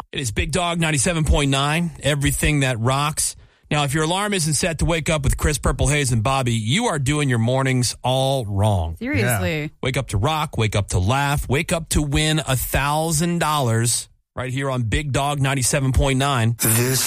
It is Big Dog 97.9, everything that rocks. Now, if your alarm isn't set to wake up with Chris, Purple Haze, and Bobby, you are doing your mornings all wrong. Seriously. Yeah. Wake up to rock, wake up to laugh, wake up to win $1,000 right here on Big Dog 97.9. This